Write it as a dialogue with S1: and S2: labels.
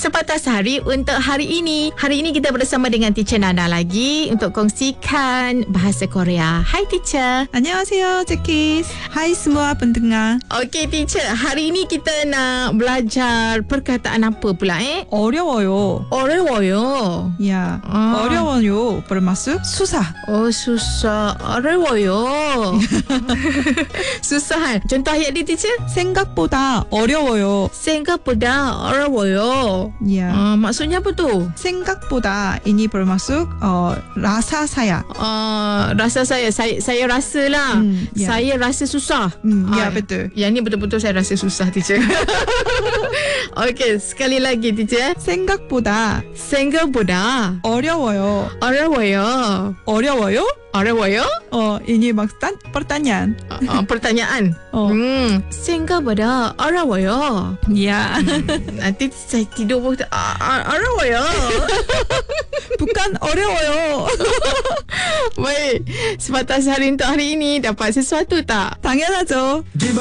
S1: Sepatah Hari untuk hari ini. Hari ini kita bersama dengan Teacher Nana lagi untuk kongsikan bahasa Korea. Hai Teacher.
S2: 안녕하세요, 제키스. Hai semua pendengar.
S1: Okey Teacher, hari ini kita nak belajar perkataan apa pula
S2: 어려워요.
S1: 어려워요.
S2: 야,
S1: 아.
S2: 어려워요. bermaksud susah.
S1: Oh susah. 어려워요. Susah. Contoh ayat dia Teacher.
S2: 생각보다 어려워요.
S1: 생각보다 어려워요.
S2: 야,
S1: maksudnya apa tu?
S2: 생각보다 ini bermaksud rasa saya.
S1: Rasa saya rasa lah.
S2: Ya.
S1: Saya rasa susah.
S2: Ya, betul.
S1: Yang ni betul-betul saya rasa susah Teacher. Okey, sekali lagi Teacher.
S2: 생각보다
S1: 생각보다
S2: 어려워요.
S1: 어려워요.
S2: 어려워요?
S1: 어려워요?
S2: ini maksud pertanyaan.
S1: Pertanyaan. 생각보다 어려워요.
S2: Ya.
S1: Nanti saya tidur pun 어려워요.
S2: bukan 어려워요.
S1: Baik, Sepatah Hari untuk hari ini dapat sesuatu tak?
S2: 당연하죠.